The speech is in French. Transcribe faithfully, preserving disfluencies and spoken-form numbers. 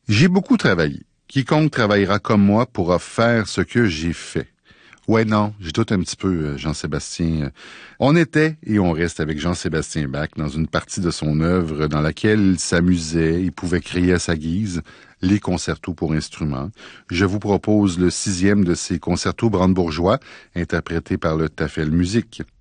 J'ai beaucoup travaillé. Quiconque travaillera comme moi pourra faire ce que j'ai fait. Ouais, non, je doute un petit peu, Jean-Sébastien. On était et on reste avec Jean-Sébastien Bach dans une partie de son œuvre dans laquelle il s'amusait, il pouvait créer à sa guise les concertos pour instruments. Je vous propose le sixième de ces concertos brandebourgeois, interprété par le Tafel Musique.